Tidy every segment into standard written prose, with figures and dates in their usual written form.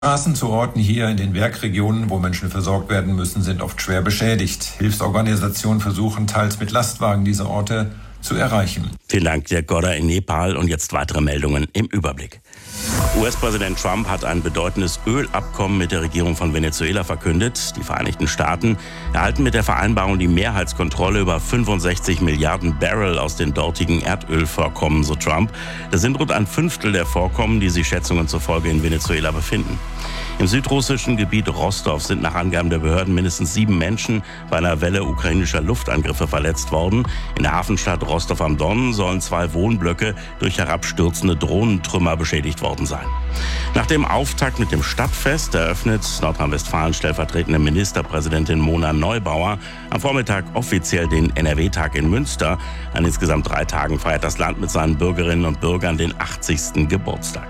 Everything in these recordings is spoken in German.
Straßen zu Orten hier in den Werkregionen, wo Menschen versorgt werden müssen, sind oft schwer beschädigt. Hilfsorganisationen versuchen teils mit Lastwagen diese Orte zu erreichen. Vielen Dank, Dirk Godder in Nepal. Und jetzt weitere Meldungen im Überblick. US-Präsident Trump hat ein bedeutendes Ölabkommen mit der Regierung von Venezuela verkündet. Die Vereinigten Staaten erhalten mit der Vereinbarung die Mehrheitskontrolle über 65 Milliarden Barrel aus den dortigen Erdölvorkommen, so Trump. Das sind rund ein Fünftel der Vorkommen, die sich Schätzungen zufolge in Venezuela befinden. Im südrussischen Gebiet Rostov sind nach Angaben der Behörden mindestens 7 Menschen bei einer Welle ukrainischer Luftangriffe verletzt worden. In der Hafenstadt Rostov am Don sollen 2 Wohnblöcke durch herabstürzende Drohnentrümmer beschädigt worden sein. Nach dem Auftakt mit dem Stadtfest eröffnet Nordrhein-Westfalen stellvertretende Ministerpräsidentin Mona Neubauer am Vormittag offiziell den NRW-Tag in Münster. An insgesamt 3 Tagen feiert das Land mit seinen Bürgerinnen und Bürgern den 80. Geburtstag.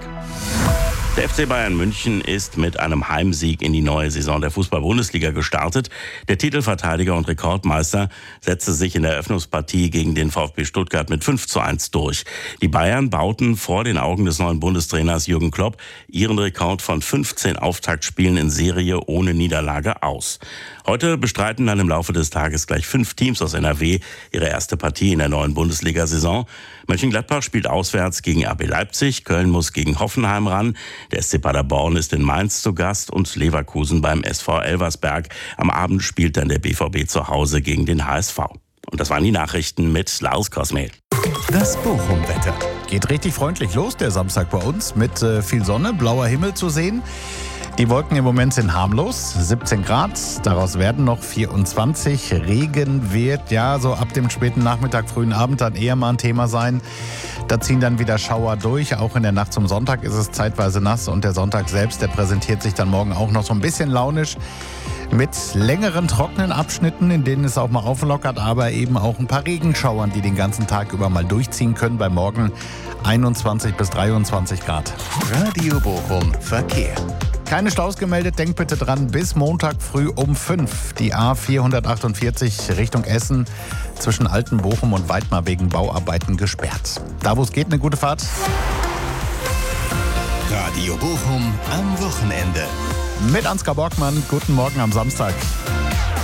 Der FC Bayern München ist mit einem Heimsieg in die neue Saison der Fußball-Bundesliga gestartet. Der Titelverteidiger und Rekordmeister setzte sich in der Eröffnungspartie gegen den VfB Stuttgart mit 5:1 durch. Die Bayern bauten vor den Augen des neuen Bundestrainers Jürgen Klopp ihren Rekord von 15 Auftaktspielen in Serie ohne Niederlage aus. Heute bestreiten dann im Laufe des Tages gleich 5 Teams aus NRW ihre erste Partie in der neuen Bundesliga-Saison. Mönchengladbach spielt auswärts gegen RB Leipzig, Köln muss gegen Hoffenheim ran, der SC Paderborn ist in Mainz zu Gast und Leverkusen beim SV Elversberg. Am Abend spielt dann der BVB zu Hause gegen den HSV. Und das waren die Nachrichten mit Lars Kosmel. Das Bochum-Wetter. Geht richtig freundlich los, der Samstag bei uns, mit viel Sonne, blauer Himmel zu sehen. Die Wolken im Moment sind harmlos, 17 Grad, daraus werden noch 24. Regen wird ja so ab dem späten Nachmittag, frühen Abend dann eher mal ein Thema sein. Da ziehen dann wieder Schauer durch, auch in der Nacht zum Sonntag ist es zeitweise nass und der Sonntag selbst, der präsentiert sich dann morgen auch noch so ein bisschen launisch mit längeren trockenen Abschnitten, in denen es auch mal auflockert, aber eben auch ein paar Regenschauern, die den ganzen Tag über mal durchziehen können. Bei morgen 21 bis 23 Grad. Radio Bochum Verkehr. Keine Staus gemeldet, denkt bitte dran, bis Montag früh um 5. Die A448 Richtung Essen zwischen Altenbochum und Weidmar wegen Bauarbeiten gesperrt. Da wo es geht, eine gute Fahrt. Radio Bochum am Wochenende. Mit Ansgar Borgmann, guten Morgen am Samstag.